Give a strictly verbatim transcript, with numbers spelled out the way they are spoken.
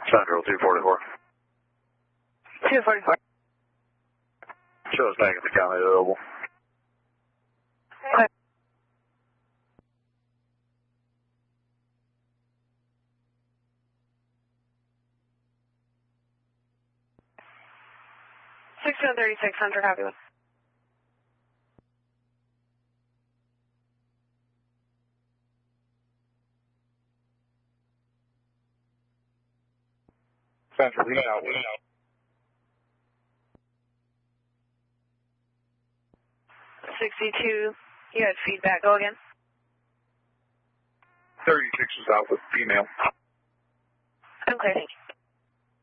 Central two forty-four. two forty-four. Show us back at the county available. Okay. sixteen thirty-six, Hunter, copy one. Central, we out, we out. sixty-two, you had feedback, go again. thirty-six is out with female. Okay, thank you.